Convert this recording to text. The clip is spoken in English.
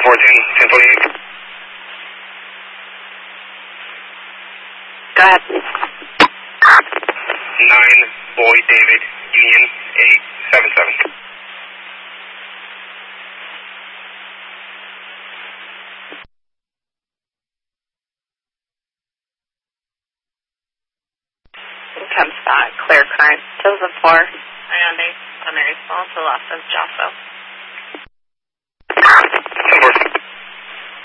1028. Go ahead. 9, Boy David, Union 877. Comes back, clear current, 2004, Hyundai, primary small to left of Josso.